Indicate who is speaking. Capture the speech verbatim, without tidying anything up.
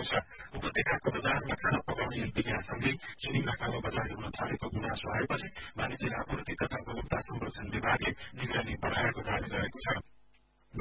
Speaker 1: छ। उपत्यकाको बजारमा खाना पकाउने एलपी ग्याससँगै चुनिला कालो बजारी हुन थालेको गुनासो आएपछि वाणिज्य आपूर्ति तथा उपभोक्ता संरक्षण विभागले निगरानी बढ़ाएको दावी गरेको छ।